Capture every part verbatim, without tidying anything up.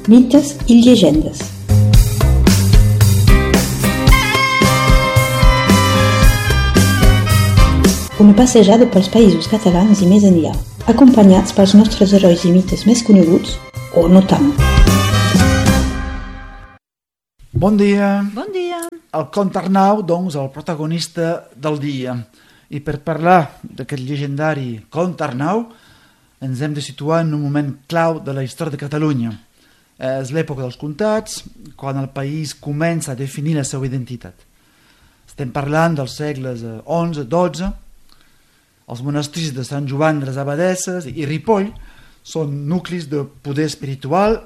mites i llegendes. Una passejada pels països catalans i més enllà, acompanyats pels nostres herois i mites més coneguts, o no tant. Bon dia. Bon dia. El conte Arnau, doncs, el protagonista del dia. I per parlar d'aquest llegendari conte Arnau, ens hem de situar en un moment clau de la història de Catalunya. És l'època dels comtats, quan el país comença a definir la seva identitat. Estem parlant dels segles onze dotze. Els monestirs de Sant Joan de les Abadesses i Ripoll són nuclis de poder espiritual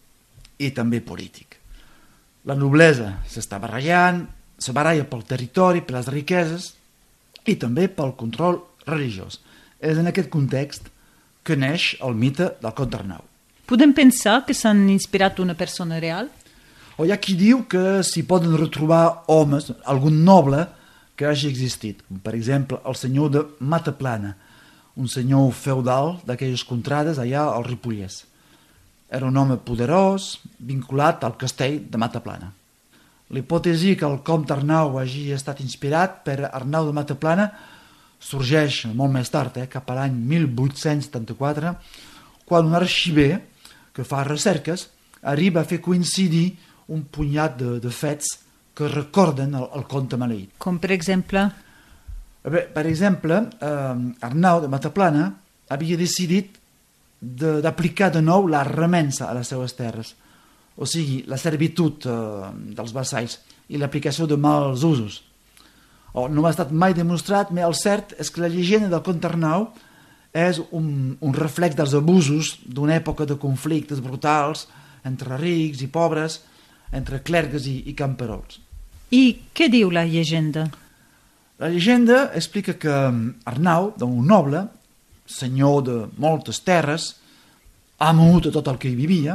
i també polític. La noblesa s'està barallant, se baralla pel territori, per les riqueses i també pel control religiós. És en aquest context que neix el mite del conte Arnau. Podem pensar que s'han inspirat una persona real? O hi ha qui diu que s'hi poden retrobar homes, algun noble que hagi existit, com per exemple el senyor de Mataplana, un senyor feudal d'aquelles contrades allà al Ripollès. Era un home poderós, vinculat al castell de Mataplana. L'hipòtesi que el comte Arnau hagi estat inspirat per Arnau de Mataplana sorgeix molt més tard, eh, cap a l'any mil vuit-cents setanta-quatre, quan un arxiver que fa recerques arriba a fer coincidir un punyat de, de fets que recorden el, el conte maleït. Com per exemple? Bé, per exemple, eh, Arnau de Mataplana havia decidit de, d'aplicar de nou la remença a les seves terres, o sigui, la servitud eh, dels vassalls i l'aplicació de mals usos. Oh, no ha estat mai demostrat, però el cert és que la llegenda del conte Arnau és un, un reflex dels abusos d'una època de conflictes brutals entre rics i pobres, entre clergues i, i camperols. I què diu la llegenda? La llegenda explica que Arnau, un noble, senyor de moltes terres, amo de tot el que hi vivia,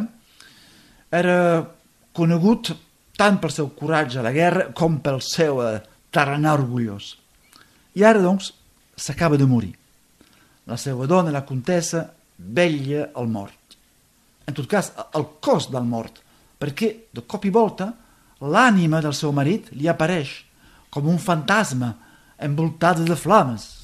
era conegut tant pel seu coratge a la guerra com pel seu eh, tarannà orgullós. I ara, doncs, s'acaba de morir. La seva dona, la comtessa, vetlla el mort. En tot cas, el cos del mort, perquè, de cop i volta, l'ànima del seu marit li apareix com un fantasma envoltat de flames.